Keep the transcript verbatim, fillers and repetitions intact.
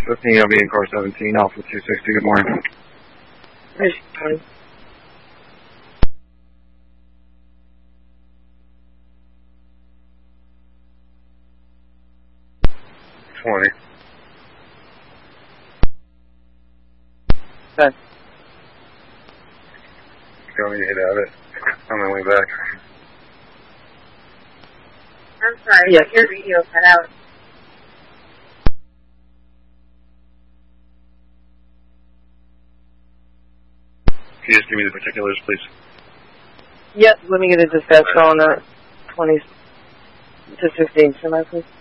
fifteen, I'll be in car seventeen, Alpha two sixty, good morning. Hey, twenty. Good. Going to hit out it. On my way back. I'm sorry, yes. Your video cut out. Can you just give me the particulars, please? Yep, let me get a dispatch on uh, twenty to fifteen semi, please.